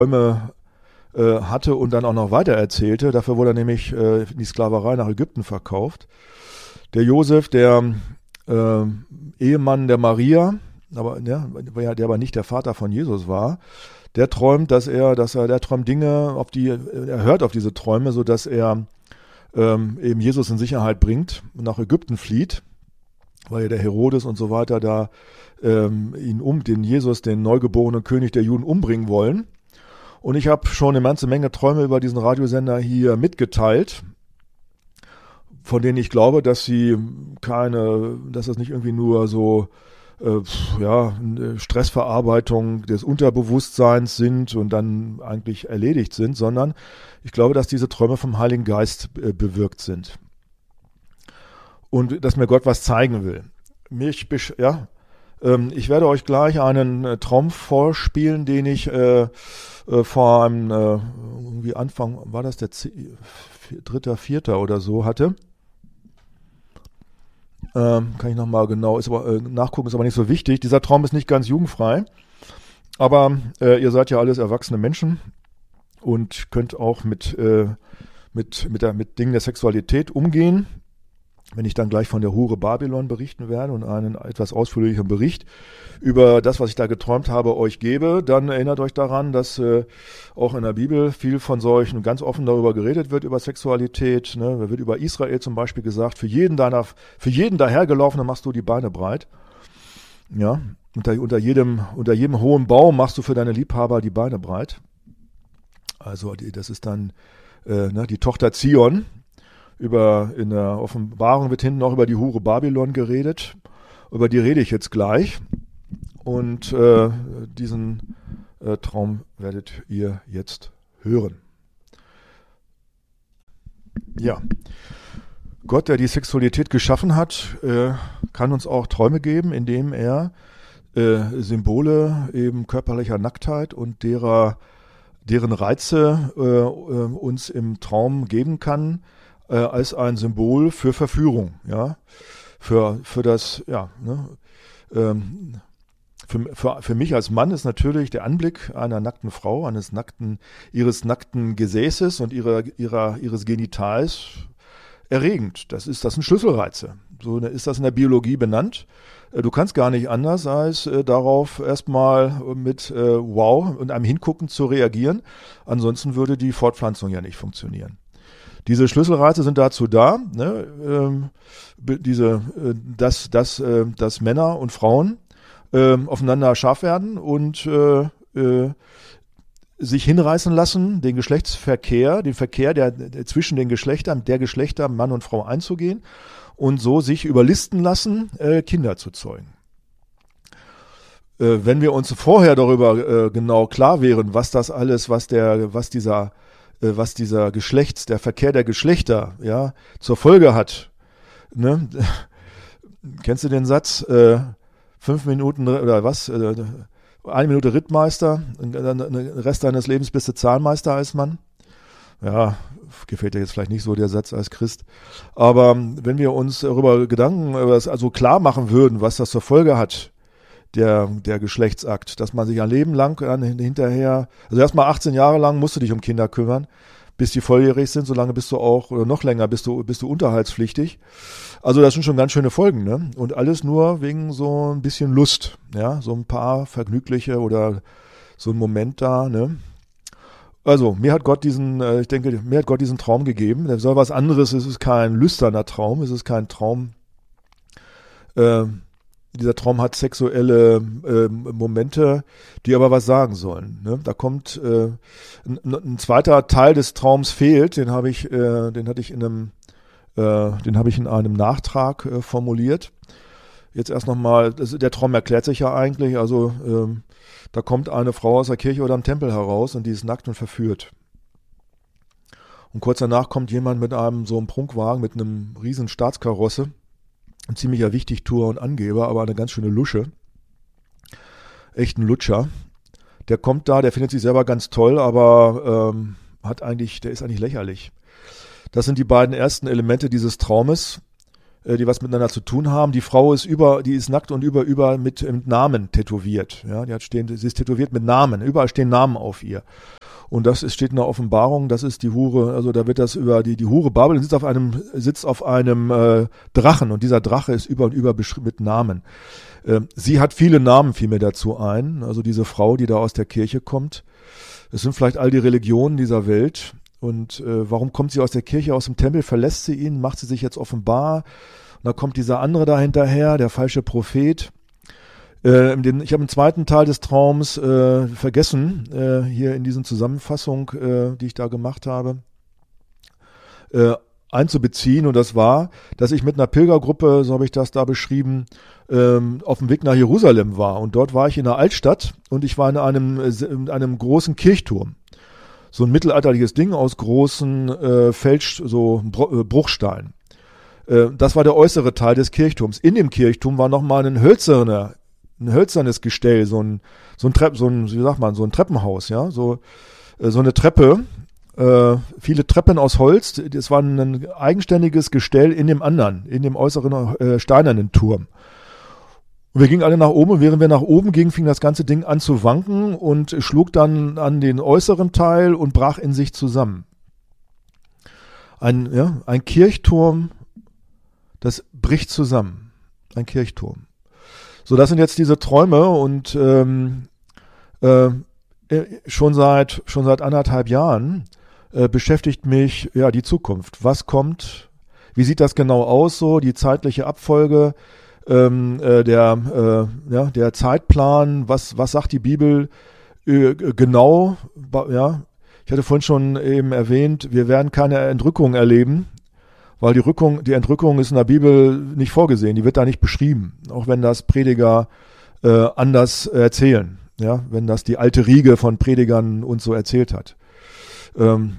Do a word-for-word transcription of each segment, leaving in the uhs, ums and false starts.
Träume äh, hatte und dann auch noch weiter erzählte. Dafür wurde er nämlich äh, in die Sklaverei nach Ägypten verkauft. Der Josef, der äh, Ehemann der Maria, aber ja, der aber nicht der Vater von Jesus war, der träumt, dass er, dass er, der träumt Dinge, auf die er hört auf diese Träume, so dass er ähm, eben Jesus in Sicherheit bringt und nach Ägypten flieht, weil ja der Herodes und so weiter da ähm, ihn um, den Jesus, den neugeborenen König der Juden, umbringen wollen. Und ich habe schon eine ganze Menge Träume über diesen Radiosender hier mitgeteilt, von denen ich glaube, dass sie keine, dass das nicht irgendwie nur so äh, ja, Stressverarbeitung des Unterbewusstseins sind und dann eigentlich erledigt sind, sondern ich glaube, dass diese Träume vom Heiligen Geist äh, bewirkt sind. Und dass mir Gott was zeigen will. Mich, ja, ähm, ich werde euch gleich einen äh, Traum vorspielen, den ich äh, äh, vor einem, äh, irgendwie Anfang, war das der dritter, vierter oder so hatte. Ähm, kann ich nochmal genau, ist aber, äh, nachgucken, ist aber nicht so wichtig. Dieser Traum ist nicht ganz jugendfrei, aber äh, ihr seid ja alles erwachsene Menschen und könnt auch mit, äh, mit, mit, der, mit Dingen der Sexualität umgehen. Wenn ich dann gleich von der Hure Babylon berichten werde und einen etwas ausführlicheren Bericht über das, was ich da geträumt habe, euch gebe, dann erinnert euch daran, dass äh, auch in der Bibel viel von solchen ganz offen darüber geredet wird, über Sexualität. Ne? Da wird über Israel zum Beispiel gesagt, für jeden deiner, für jeden dahergelaufenen machst du die Beine breit. Ja, unter, unter jedem, unter jedem hohen Baum machst du für deine Liebhaber die Beine breit. Also das ist dann äh, ne, die Tochter Zion. Über, in der Offenbarung wird hinten auch über die Hure Babylon geredet. Über die rede ich jetzt gleich. Und äh, diesen äh, Traum werdet ihr jetzt hören. Ja, Gott, der die Sexualität geschaffen hat, äh, kann uns auch Träume geben, indem er äh, Symbole eben körperlicher Nacktheit und derer, deren Reize äh, äh, uns im Traum geben kann, als ein Symbol für Verführung, ja, für, für das, ja, ne, ähm, für, für, für mich als Mann ist natürlich der Anblick einer nackten Frau, eines nackten, ihres nackten Gesäßes und ihrer, ihrer, ihres Genitals erregend. Das ist, das sind Schlüsselreize. So ist das in der Biologie benannt. Du kannst gar nicht anders, als äh, darauf erstmal mit äh, Wow und einem Hingucken zu reagieren. Ansonsten würde die Fortpflanzung ja nicht funktionieren. Diese Schlüsselreize sind dazu da, ne, ähm, diese, äh, dass, dass, äh, dass Männer und Frauen äh, aufeinander scharf werden und äh, äh, sich hinreißen lassen, den Geschlechtsverkehr, den Verkehr der, der zwischen den Geschlechtern, der Geschlechter Mann und Frau einzugehen und so sich überlisten lassen, äh, Kinder zu zeugen. Äh, wenn wir uns vorher darüber äh, genau klar wären, was das alles, was der, was dieser was dieser Geschlechts, der Verkehr der Geschlechter, ja, zur Folge hat. Ne? Kennst du den Satz? Äh, fünf Minuten oder was? Äh, eine Minute Rittmeister, den Rest deines Lebens bist du Zahlmeister als Mann. Ja, gefällt dir jetzt vielleicht nicht so der Satz als Christ. Aber wenn wir uns darüber Gedanken, also klar machen würden, was das zur Folge hat, Der, der Geschlechtsakt, dass man sich ein Leben lang dann hinterher, also erstmal achtzehn Jahre lang musst du dich um Kinder kümmern, bis die volljährig sind, solange bist du auch, oder noch länger bist du, bist du unterhaltspflichtig. Also das sind schon ganz schöne Folgen, ne? Und alles nur wegen so ein bisschen Lust, ja, so ein paar vergnügliche oder so ein Moment da, ne? Also, mir hat Gott diesen, ich denke, mir hat Gott diesen Traum gegeben. Der soll was anderes, es ist kein lüsterner Traum, es ist kein Traum, äh, Dieser Traum hat sexuelle äh, Momente, die aber was sagen sollen. Ne? Da kommt äh, ein, ein zweiter Teil des Traums fehlt, den habe ich, äh, den hatte ich in einem, äh, den habe ich in einem Nachtrag äh, formuliert. Jetzt erst nochmal, der Traum erklärt sich ja eigentlich. Also ähm, da kommt eine Frau aus der Kirche oder am Tempel heraus und die ist nackt und verführt. Und kurz danach kommt jemand mit einem so einem Prunkwagen mit einem riesen Staatskarosse. Ein ziemlicher Wichtigtuer und Angeber, aber eine ganz schöne Lusche. Echt ein Lutscher. Der kommt da, der findet sich selber ganz toll, aber ähm, hat eigentlich, der ist eigentlich lächerlich. Das sind die beiden ersten Elemente dieses Traumes. äh, die was miteinander zu tun haben. Die Frau ist über, die ist nackt und über, über mit, mit Namen tätowiert. Ja, die hat stehen, sie ist tätowiert mit Namen. Überall stehen Namen auf ihr. Und das ist, steht in der Offenbarung, das ist die Hure, also da wird das über die, die Hure Babel sitzt auf einem, sitzt auf einem äh, Drachen und dieser Drache ist über und über beschrieben mit Namen. Äh, sie hat viele Namen, fiel mir dazu ein, also diese Frau, die da aus der Kirche kommt. Es sind vielleicht all die Religionen dieser Welt. Und äh, warum kommt sie aus der Kirche, aus dem Tempel, verlässt sie ihn, macht sie sich jetzt offenbar? Und da kommt dieser andere da hinterher, der falsche Prophet. Äh, den, ich habe im zweiten Teil des Traums äh, vergessen, äh, hier in diesen Zusammenfassung, äh, die ich da gemacht habe, äh, einzubeziehen. Und das war, dass ich mit einer Pilgergruppe, so habe ich das da beschrieben, ähm, auf dem Weg nach Jerusalem war. Und dort war ich in der Altstadt und ich war in einem, in einem großen Kirchturm. So ein mittelalterliches Ding aus großen äh, Fels, so Br- Bruchsteinen. Äh, das war der äußere Teil des Kirchturms. In dem Kirchturm war nochmal ein hölzerner ein hölzernes Gestell, so ein, so ein Trepp, so ein, wie sagt man, so ein Treppenhaus, ja, so, äh, so eine Treppe, äh, viele Treppen aus Holz, das war ein eigenständiges Gestell in dem anderen, in dem äußeren äh, steinernen Turm. Und wir gingen alle nach oben und während wir nach oben gingen, fing das ganze Ding an zu wanken und schlug dann an den äußeren Teil und brach in sich zusammen. Ein, ja, ein Kirchturm, das bricht zusammen. Ein Kirchturm. So, das sind jetzt diese Träume und ähm, äh, schon seit schon seit anderthalb Jahren äh, beschäftigt mich ja die Zukunft. Was kommt? Wie sieht das genau aus? So die zeitliche Abfolge, ähm, äh, der äh, ja der Zeitplan. Was was sagt die Bibel äh, genau? Ja, ich hatte vorhin schon eben erwähnt, wir werden keine Entrückung erleben. Weil die Rückung, die Entrückung ist in der Bibel nicht vorgesehen, die wird da nicht beschrieben, auch wenn das Prediger äh, anders erzählen, ja, wenn das die alte Riege von Predigern uns so erzählt hat. Ähm,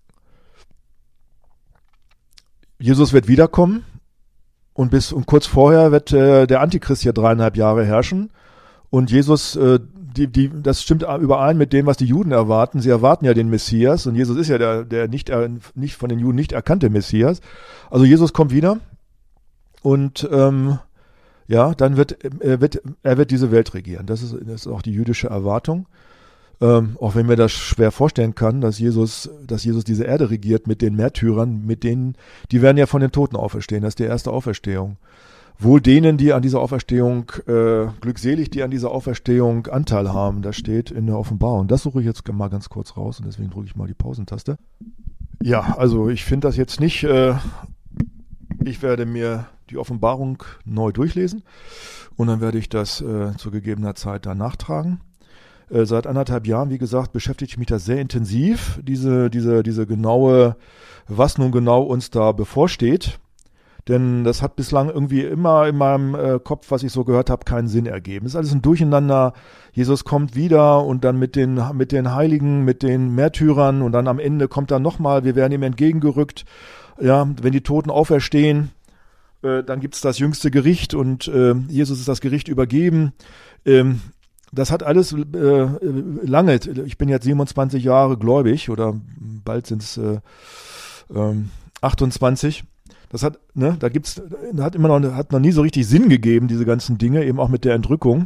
Jesus wird wiederkommen und bis und kurz vorher wird äh, der Antichrist hier dreieinhalb Jahre herrschen und Jesus äh, Die, die, das stimmt überein mit dem, was die Juden erwarten. Sie erwarten ja den Messias und Jesus ist ja der, der nicht, nicht von den Juden nicht erkannte Messias. Also Jesus kommt wieder und ähm, ja, dann wird er, wird er wird diese Welt regieren. Das ist, das ist auch die jüdische Erwartung. Ähm, auch wenn mir das schwer vorstellen kann, dass Jesus, dass Jesus diese Erde regiert mit den Märtyrern, mit denen, die werden ja von den Toten auferstehen. Das ist die erste Auferstehung. Wohl denen, die an dieser Auferstehung, äh, glückselig, die an dieser Auferstehung Anteil haben. Das steht in der Offenbarung. Das suche ich jetzt mal ganz kurz raus und deswegen drücke ich mal die Pausentaste. Ja, also ich finde das jetzt nicht, äh, ich werde mir die Offenbarung neu durchlesen und dann werde ich das äh, zu gegebener Zeit dann nachtragen. Äh, seit anderthalb Jahren, wie gesagt, beschäftige ich mich da sehr intensiv, diese, diese, diese genaue, was nun genau uns da bevorsteht. Denn das hat bislang irgendwie immer in meinem äh, Kopf, was ich so gehört habe, keinen Sinn ergeben. Es ist alles ein Durcheinander. Jesus kommt wieder und dann mit den, mit den Heiligen, mit den Märtyrern und dann am Ende kommt er nochmal, wir werden ihm entgegengerückt. Ja, wenn die Toten auferstehen, äh, dann gibt's das jüngste Gericht und äh, Jesus ist das Gericht übergeben. Ähm, das hat alles äh, lange, ich bin jetzt siebenundzwanzig Jahre gläubig oder bald sind's äh, äh, achtundzwanzig. Das hat, ne, da gibt's, hat immer noch, hat noch nie so richtig Sinn gegeben, diese ganzen Dinge, eben auch mit der Entrückung.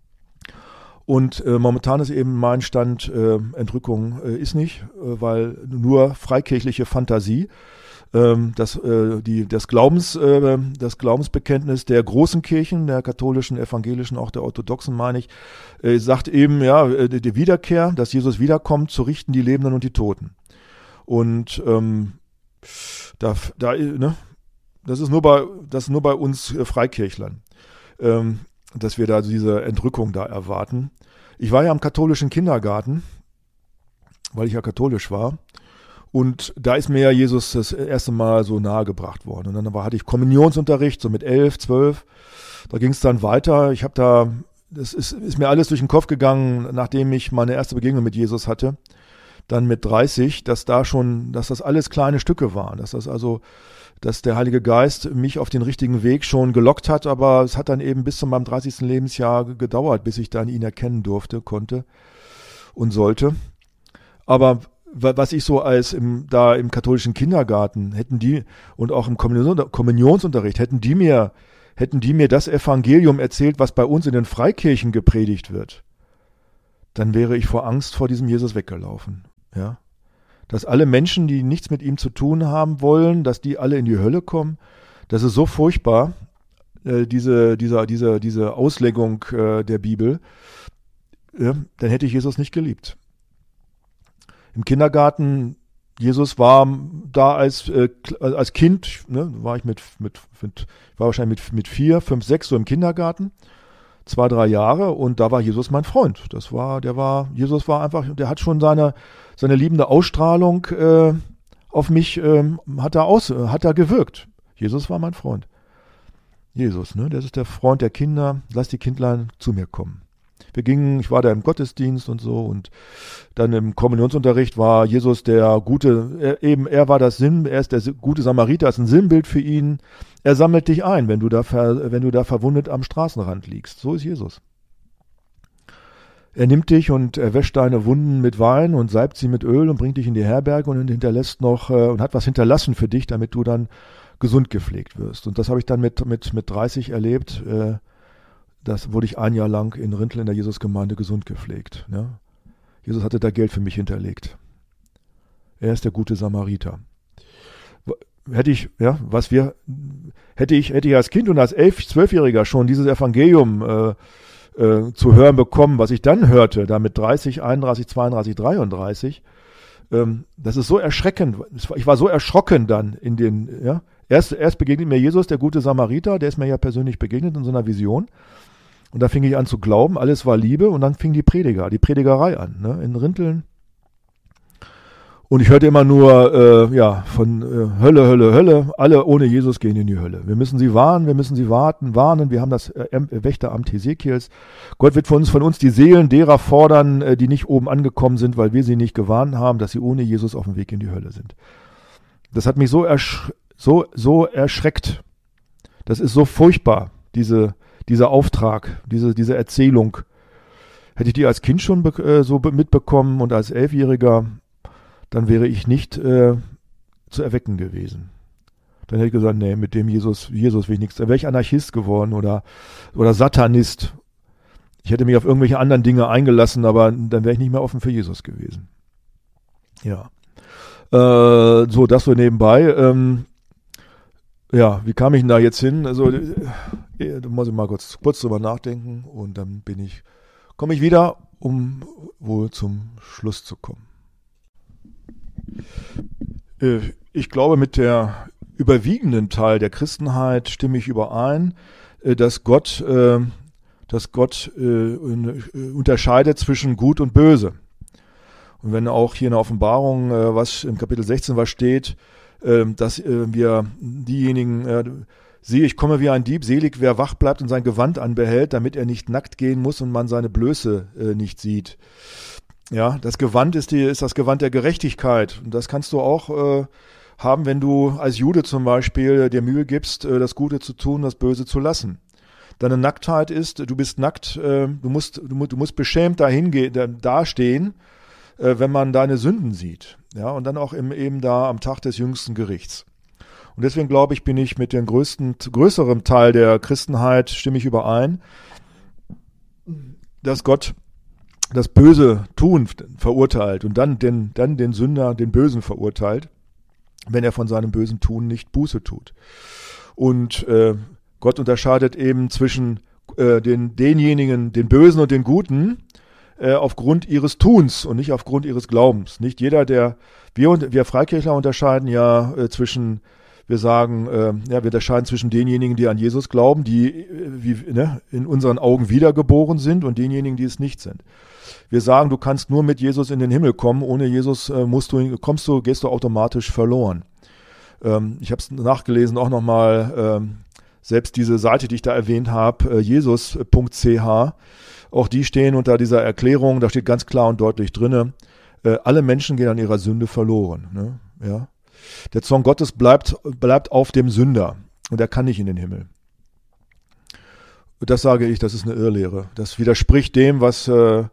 Und äh, momentan ist eben mein Stand, äh, Entrückung äh, ist nicht, äh, weil nur freikirchliche Fantasie, ähm, das, äh, die, das Glaubens, äh, das Glaubensbekenntnis der großen Kirchen, der katholischen, evangelischen, auch der orthodoxen, meine ich, äh, sagt eben, ja, die, die Wiederkehr, dass Jesus wiederkommt, zu richten die Lebenden und die Toten. Und ähm, da, da, ne, Das ist nur bei, das ist nur bei uns äh, Freikirchlern, ähm, dass wir da diese Entrückung da erwarten. Ich war ja im katholischen Kindergarten, weil ich ja katholisch war. Und da ist mir ja Jesus das erste Mal so nahegebracht worden. Und dann war, hatte ich Kommunionsunterricht, so mit elf, zwölf. Da ging es dann weiter. Ich habe da, das ist, ist mir alles durch den Kopf gegangen, nachdem ich meine erste Begegnung mit Jesus hatte. Dann mit dreißig, dass da schon, dass das alles kleine Stücke waren. Dass das also, dass der Heilige Geist mich auf den richtigen Weg schon gelockt hat. Aber es hat dann eben bis zu meinem dreißigsten Lebensjahr gedauert, bis ich dann ihn erkennen durfte, konnte und sollte. Aber was ich so als im, da im katholischen Kindergarten hätten die und auch im Kommunion, Kommunionsunterricht hätten die mir, hätten die mir das Evangelium erzählt, was bei uns in den Freikirchen gepredigt wird, dann wäre ich vor Angst vor diesem Jesus weggelaufen, ja. Dass alle Menschen, die nichts mit ihm zu tun haben wollen, dass die alle in die Hölle kommen, das ist so furchtbar, äh, diese, dieser, diese, diese Auslegung äh, der Bibel, ja, dann hätte ich Jesus nicht geliebt. Im Kindergarten, Jesus war da als, äh, als Kind, ne, war ich mit, mit, mit war wahrscheinlich mit, mit vier, fünf, sechs so im Kindergarten, zwei, drei Jahre und da war Jesus mein Freund. Das war, der war, Jesus war einfach, der hat schon seine, seine liebende Ausstrahlung äh, auf mich, äh, hat er aus, äh, hat er gewirkt. Jesus war mein Freund. Jesus, ne, das ist der Freund der Kinder, lass die Kindlein zu mir kommen. Wir gingen, ich war da im Gottesdienst und so und dann im Kommunionsunterricht war Jesus der gute, er, eben er war das Sinn, er ist der gute Samariter, ist ein Sinnbild für ihn. Er sammelt dich ein, wenn du da, ver, wenn du da verwundet am Straßenrand liegst. So ist Jesus. Er nimmt dich und er wäscht deine Wunden mit Wein und salbt sie mit Öl und bringt dich in die Herberge und hinterlässt noch äh, und hat was hinterlassen für dich, damit du dann gesund gepflegt wirst. Und das habe ich dann mit mit mit dreißig erlebt. Äh, Das wurde ich ein Jahr lang in Rintel in der Jesusgemeinde gesund gepflegt. Ja. Jesus hatte da Geld für mich hinterlegt. Er ist der gute Samariter. Hätte ich, ja, was wir, hätte ich, hätte ich als Kind und als elf-, zwölfjähriger schon dieses Evangelium äh, äh, zu hören bekommen, was ich dann hörte, da mit dreißig, einunddreißig, zweiunddreißig, dreiunddreißig, ähm, das ist so erschreckend. Ich war so erschrocken dann in den, ja. Erst, erst begegnet mir Jesus, der gute Samariter, der ist mir ja persönlich begegnet in so einer Vision. Und da fing ich an zu glauben, alles war Liebe und dann fing die Prediger, die Predigerei an, ne, in Rinteln. Und ich hörte immer nur, äh, ja, von äh, Hölle, Hölle, Hölle, alle ohne Jesus gehen in die Hölle. Wir müssen sie warnen, wir müssen sie warten, warnen, wir haben das äh, Wächteramt Hesekiels. Gott wird von uns, von uns die Seelen derer fordern, äh, die nicht oben angekommen sind, weil wir sie nicht gewarnt haben, dass sie ohne Jesus auf dem Weg in die Hölle sind. Das hat mich so, ersch- so, so erschreckt. Das ist so furchtbar, diese Dieser Auftrag, diese, diese Erzählung, hätte ich die als Kind schon be- äh, so be- mitbekommen und als Elfjähriger, dann wäre ich nicht äh, zu erwecken gewesen. Dann hätte ich gesagt, nee, mit dem Jesus, Jesus will ich nichts. Dann wäre ich Anarchist geworden oder, oder Satanist. Ich hätte mich auf irgendwelche anderen Dinge eingelassen, aber dann wäre ich nicht mehr offen für Jesus gewesen. Ja. Äh, so, das so nebenbei. Ähm, Ja, wie kam ich denn da jetzt hin? Also, äh, da muss ich mal kurz, kurz drüber nachdenken und dann bin ich, komme ich wieder, um wohl zum Schluss zu kommen. Äh, ich glaube, mit der überwiegenden Teil der Christenheit stimme ich überein, äh, dass Gott, äh, dass Gott äh, unterscheidet zwischen Gut und Böse. Und wenn auch hier in der Offenbarung, äh, was im Kapitel sechzehn was steht, dass wir diejenigen, äh, sehe, ich komme wie ein Dieb, selig, wer wach bleibt und sein Gewand anbehält, damit er nicht nackt gehen muss und man seine Blöße äh, nicht sieht. Ja, das Gewand ist, die, ist das Gewand der Gerechtigkeit. Und das kannst du auch äh, haben, wenn du als Jude zum Beispiel dir Mühe gibst, äh, das Gute zu tun, das Böse zu lassen. Deine Nacktheit ist, du bist nackt, äh, du musst, du, du musst beschämt dahin gehen, dastehen, äh, wenn man deine Sünden sieht. Ja, und dann auch im, eben da am Tag des jüngsten Gerichts. Und deswegen glaube ich, bin ich mit dem größten, größeren Teil der Christenheit, stimme ich überein, dass Gott das böse Tun verurteilt und dann den, dann den Sünder, den Bösen verurteilt, wenn er von seinem bösen Tun nicht Buße tut. Und äh, Gott unterscheidet eben zwischen äh, den, denjenigen, den Bösen und den Guten, aufgrund ihres Tuns und nicht aufgrund ihres Glaubens. Nicht jeder, der, wir, wir Freikirchler unterscheiden ja äh, zwischen, wir sagen, äh, ja, wir unterscheiden zwischen denjenigen, die an Jesus glauben, die äh, wie, ne, in unseren Augen wiedergeboren sind und denjenigen, die es nicht sind. Wir sagen, du kannst nur mit Jesus in den Himmel kommen, ohne Jesus äh, musst du, kommst du, gehst du automatisch verloren. Ähm, ich habe es nachgelesen auch nochmal, ähm, selbst diese Seite, die ich da erwähnt habe, äh, jesus punkt c h, auch die stehen unter dieser Erklärung, da steht ganz klar und deutlich drinne, äh, alle Menschen gehen an ihrer Sünde verloren. Ne? Ja? Der Zorn Gottes bleibt, bleibt auf dem Sünder und er kann nicht in den Himmel. Das sage ich, das ist eine Irrlehre. Das widerspricht dem, was, äh,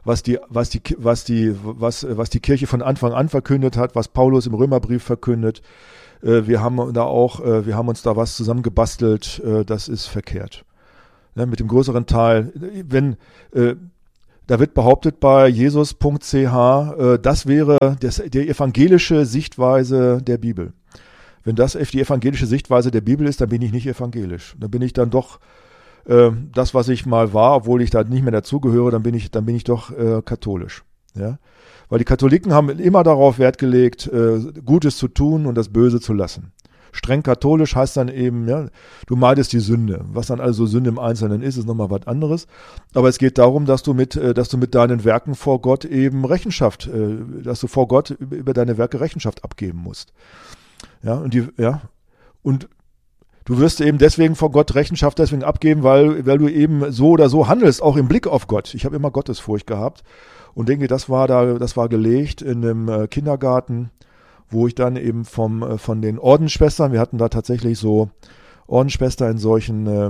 was die, was die, was die, was, was die Kirche von Anfang an verkündet hat, was Paulus im Römerbrief verkündet. Äh, wir haben da auch, äh, wir haben uns da was zusammengebastelt, äh, das ist verkehrt. Ja, mit dem größeren Teil, wenn, äh, da wird behauptet bei jesus punkt c h, äh, das wäre das, die evangelische Sichtweise der Bibel. Wenn das die evangelische Sichtweise der Bibel ist, dann bin ich nicht evangelisch. Dann bin ich dann doch äh, das, was ich mal war, obwohl ich da nicht mehr dazugehöre, dann bin ich, dann bin ich doch äh, katholisch. Ja? Weil die Katholiken haben immer darauf Wert gelegt, äh, Gutes zu tun und das Böse zu lassen. Streng katholisch heißt dann eben, ja, du meidest die Sünde. Was dann also Sünde im Einzelnen ist, ist nochmal was anderes. Aber es geht darum, dass du mit, dass du mit deinen Werken vor Gott eben Rechenschaft, dass du vor Gott über deine Werke Rechenschaft abgeben musst. Ja, und die, ja, und du wirst eben deswegen vor Gott Rechenschaft deswegen abgeben, weil, weil du eben so oder so handelst, auch im Blick auf Gott. Ich habe immer Gottesfurcht gehabt und denke, das war da, das war gelegt in einem Kindergarten, wo ich dann eben vom, von den Ordensschwestern, wir hatten da tatsächlich so Ordensschwester in solchen äh,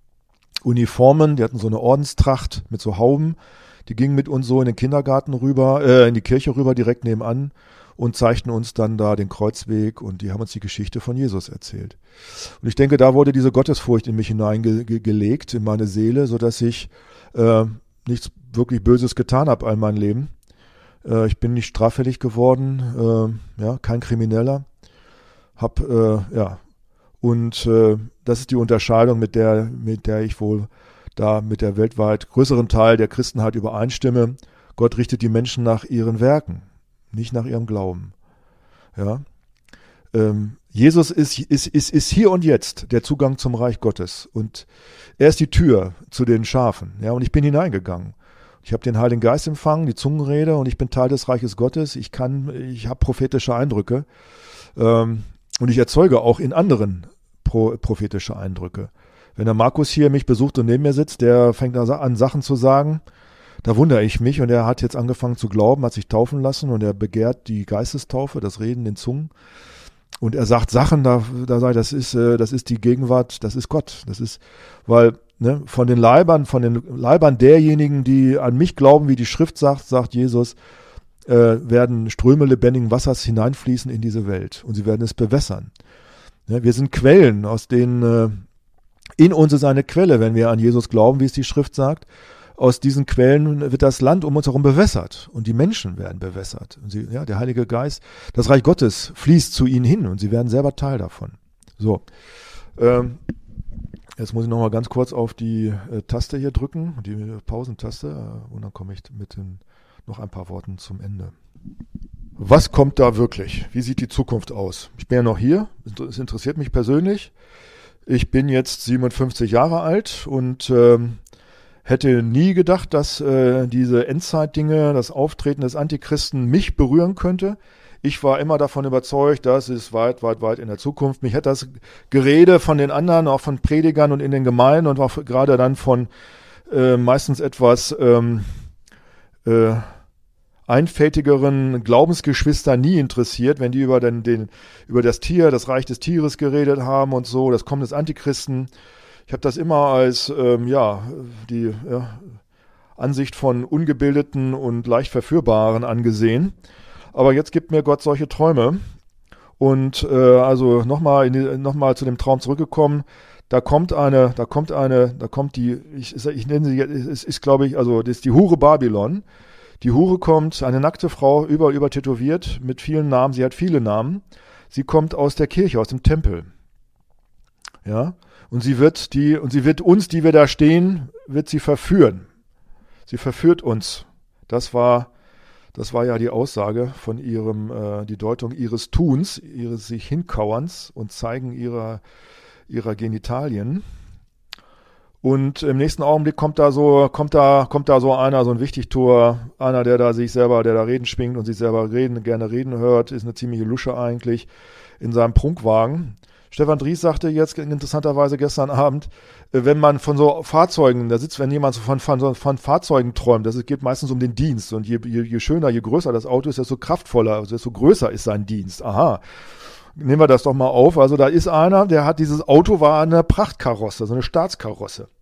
Uniformen, die hatten so eine Ordenstracht mit so Hauben, die gingen mit uns so in den Kindergarten rüber, äh, in die Kirche rüber, direkt nebenan und zeigten uns dann da den Kreuzweg und die haben uns die Geschichte von Jesus erzählt. Und ich denke, da wurde diese Gottesfurcht in mich hineingelegt, in meine Seele, sodass ich äh, nichts wirklich Böses getan habe all mein Leben. Ich bin nicht straffällig geworden, äh, ja, kein Krimineller. Hab, äh, ja, und äh, das ist die Unterscheidung, mit der, mit der ich wohl da mit der weltweit größeren Teil der Christenheit übereinstimme. Gott richtet die Menschen nach ihren Werken, nicht nach ihrem Glauben. Ja. Ähm, Jesus ist, ist, ist, ist hier und jetzt der Zugang zum Reich Gottes und er ist die Tür zu den Schafen. Ja, und ich bin hineingegangen. Ich habe den Heiligen Geist empfangen, die Zungenrede und ich bin Teil des Reiches Gottes. Ich kann, ich habe prophetische Eindrücke ähm, und ich erzeuge auch in anderen pro, prophetische Eindrücke. Wenn der Markus hier mich besucht und neben mir sitzt, der fängt an Sachen zu sagen, da wundere ich mich und er hat jetzt angefangen zu glauben, hat sich taufen lassen und er begehrt die Geistestaufe, das Reden in Zungen. Und er sagt Sachen, da, da sei, das ist, äh, das ist die Gegenwart, das ist Gott. Das ist, weil ne, von den Leibern, von den Leibern derjenigen, die an mich glauben, wie die Schrift sagt, sagt Jesus, äh, werden Ströme lebendigen Wassers hineinfließen in diese Welt und sie werden es bewässern. Ja, wir sind Quellen, aus denen äh, in uns ist eine Quelle, wenn wir an Jesus glauben, wie es die Schrift sagt. Aus diesen Quellen wird das Land um uns herum bewässert und die Menschen werden bewässert. Und sie, ja, der Heilige Geist, das Reich Gottes fließt zu ihnen hin und sie werden selber Teil davon. So, ähm, jetzt muss ich noch mal ganz kurz auf die äh, Taste hier drücken, die Pausentaste, äh, und dann komme ich mit den, noch ein paar Worten zum Ende. Was kommt da wirklich? Wie sieht die Zukunft aus? Ich bin ja noch hier, es interessiert mich persönlich. Ich bin jetzt siebenundfünfzig Jahre alt und ähm, hätte nie gedacht, dass äh, diese Endzeitdinge, das Auftreten des Antichristen mich berühren könnte. Ich war immer davon überzeugt, das ist weit, weit, weit in der Zukunft. Mich hat das Gerede von den anderen, auch von Predigern und in den Gemeinden und auch gerade dann von äh, meistens etwas ähm, äh, einfältigeren Glaubensgeschwistern nie interessiert, wenn die über, den, den, über das Tier, das Reich des Tieres geredet haben und so, das Kommen des Antichristen. Ich habe das immer als ähm, ja, die ja, Ansicht von Ungebildeten und leicht Verführbaren angesehen. Aber jetzt gibt mir Gott solche Träume. Und äh, also nochmal noch mal zu dem Traum zurückgekommen. Da kommt eine, da kommt eine, da kommt die, ich, ich nenne sie, es ist glaube ich, also das ist die Hure Babylon. Die Hure kommt, eine nackte Frau, über, über tätowiert, mit vielen Namen. Sie hat viele Namen. Sie kommt aus der Kirche, aus dem Tempel. Ja. Und sie wird die, und sie wird uns, die wir da stehen, wird sie verführen. Sie verführt uns. Das war, das war ja die Aussage von ihrem, äh, die Deutung ihres Tuns, ihres sich Hinkauerns und Zeigen ihrer, ihrer Genitalien. Und im nächsten Augenblick kommt da so, kommt da, kommt da so einer, so ein Wichtigtuer, einer, der da sich selber, der da Reden schwingt und sich selber reden, gerne reden hört, ist eine ziemliche Lusche eigentlich, in seinem Prunkwagen. Stefan Dries sagte jetzt interessanterweise gestern Abend, wenn man von so Fahrzeugen, da sitzt, wenn jemand so von, von, von Fahrzeugen träumt, das geht meistens um den Dienst und je, je, je schöner, je größer das Auto ist, desto kraftvoller, also desto größer ist sein Dienst. Aha, nehmen wir das doch mal auf. Also da ist einer, der hat dieses Auto, war eine Prachtkarosse, so eine Staatskarosse.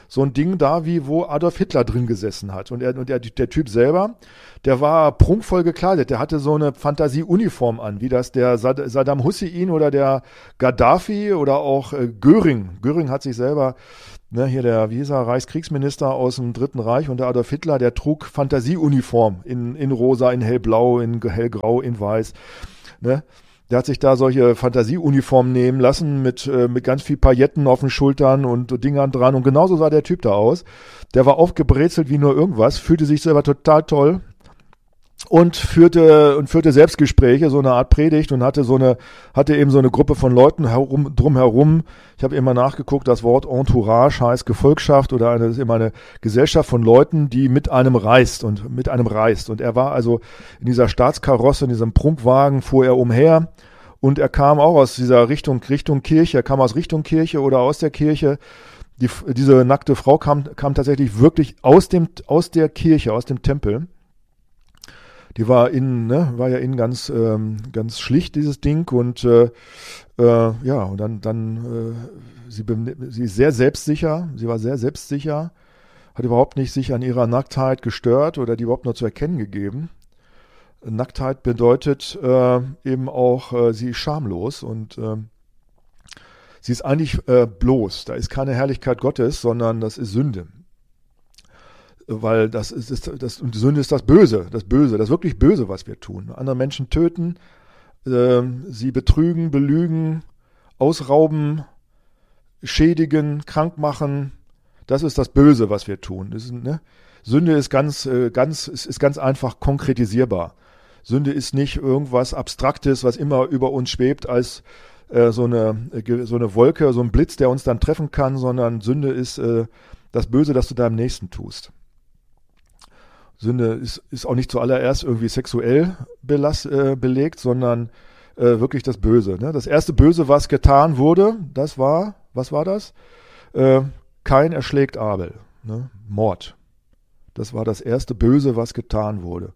so ein Ding da, wie wo Adolf Hitler drin gesessen hat. Und, er, und der, der Typ selber, der war prunkvoll gekleidet. Der hatte so eine Fantasieuniform an, wie das der Saddam Hussein oder der Gaddafi oder auch äh, Göring. Göring hat sich selber, ne, hier der, wie hieß er, Reichskriegsminister aus dem Dritten Reich, und der Adolf Hitler, der trug Fantasieuniform in, in rosa, in hellblau, in hellgrau, in weiß. Ne? Der hat sich da solche Fantasieuniformen nehmen lassen mit, äh, mit ganz viel Pailletten auf den Schultern und Dingern dran. Und genauso sah der Typ da aus. Der war aufgebrezelt wie nur irgendwas, fühlte sich selber total toll und führte, und führte Selbstgespräche, so eine Art Predigt, und hatte so eine, hatte eben so eine Gruppe von Leuten herum, drumherum. Ich habe immer nachgeguckt, das Wort Entourage heißt Gefolgschaft oder eine, ist immer eine Gesellschaft von Leuten, die mit einem reist und mit einem reist. Und er war also in dieser Staatskarosse, in diesem Prunkwagen, fuhr er umher, und er kam auch aus dieser Richtung, Richtung Kirche, er kam aus Richtung Kirche oder aus der Kirche. Die, diese nackte Frau kam, kam tatsächlich wirklich aus dem, aus der Kirche, aus dem Tempel. Die war innen, ne, war ja innen ganz, ähm, ganz schlicht, dieses Ding, und äh, äh, ja, und dann, dann äh, sie, sie ist sehr selbstsicher, sie war sehr selbstsicher, hat überhaupt nicht sich an ihrer Nacktheit gestört oder die überhaupt nur zu erkennen gegeben. Nacktheit bedeutet äh, eben auch, äh, sie ist schamlos, und äh, sie ist eigentlich äh, bloß. Da ist keine Herrlichkeit Gottes, sondern das ist Sünde. Weil das ist, ist das, und die Sünde ist das Böse, das Böse, das wirklich Böse, was wir tun. Andere Menschen töten, äh, sie betrügen, belügen, ausrauben, schädigen, krank machen. Das ist das Böse, was wir tun. Das ist, ne? Sünde ist ganz, äh, ganz, ist, ist ganz einfach konkretisierbar. Sünde ist nicht irgendwas Abstraktes, was immer über uns schwebt als äh, so eine, äh, so eine Wolke, so ein Blitz, der uns dann treffen kann, sondern Sünde ist äh, das Böse, das du deinem Nächsten tust. Sünde ist, ist auch nicht zuallererst irgendwie sexuell belast, äh, belegt, sondern äh, wirklich das Böse. Ne? Das erste Böse, was getan wurde, das war, was war das? Äh, Kain erschlägt Abel, ne? Mord. Das war das erste Böse, was getan wurde.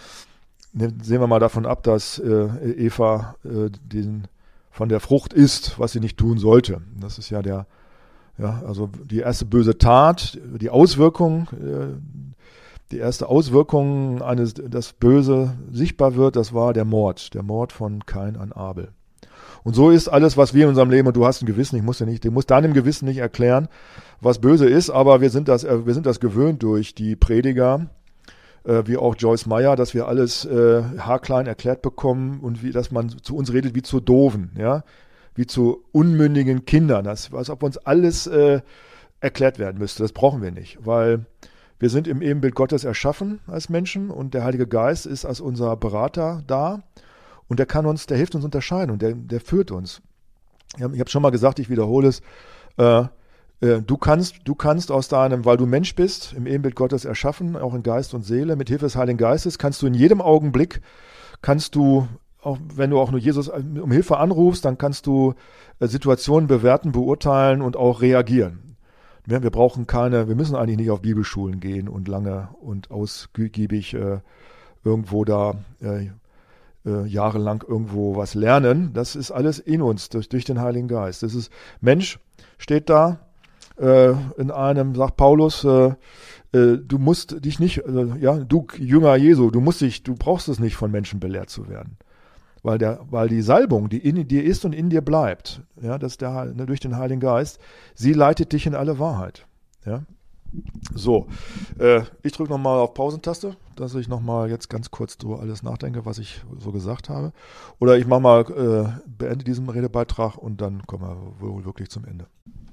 Ne, sehen wir mal davon ab, dass äh, Eva äh, den, von der Frucht isst, was sie nicht tun sollte. Das ist ja der, ja, also die erste böse Tat, die Auswirkung, äh, Die erste Auswirkung eines, das Böse sichtbar wird, das war der Mord, der Mord von Kain an Abel. Und so ist alles, was wir in unserem Leben, und du hast ein Gewissen, ich muss ja nicht, du musst deinem Gewissen nicht erklären, was böse ist, aber wir sind das, wir sind das gewöhnt durch die Prediger, äh, wie auch Joyce Meyer, dass wir alles äh, haarklein erklärt bekommen und wie, dass man zu uns redet wie zu Doofen, ja, wie zu unmündigen Kindern, das, als ob uns alles äh, erklärt werden müsste. Das brauchen wir nicht, weil wir sind im Ebenbild Gottes erschaffen als Menschen, und der Heilige Geist ist als unser Berater da, und der kann uns, der hilft uns unterscheiden, und der, der führt uns. Ich habe schon mal gesagt, ich wiederhole es, äh, äh, du kannst, du kannst aus deinem, weil du Mensch bist, im Ebenbild Gottes erschaffen, auch in Geist und Seele, mit Hilfe des Heiligen Geistes, kannst du in jedem Augenblick, kannst du, auch wenn du auch nur Jesus um Hilfe anrufst, dann kannst du äh, Situationen bewerten, beurteilen und auch reagieren. Wir brauchen keine, wir müssen eigentlich nicht auf Bibelschulen gehen und lange und ausgiebig äh, irgendwo da äh, äh, jahrelang irgendwo was lernen. Das ist alles in uns, durch, durch den Heiligen Geist. Das ist, Mensch steht da äh, in einem, sagt Paulus, äh, äh, du musst dich nicht, äh, ja, du Jünger Jesu, du musst dich, du brauchst es nicht, von Menschen belehrt zu werden. Weil, der, weil die Salbung, die in dir ist und in dir bleibt, ja, das ist der, ne, durch den Heiligen Geist, sie leitet dich in alle Wahrheit. Ja. So, äh, ich drücke nochmal auf Pausentaste, dass ich nochmal jetzt ganz kurz so alles nachdenke, was ich so gesagt habe. Oder ich mache mal, äh, beende diesen Redebeitrag und dann kommen wir wohl wirklich zum Ende.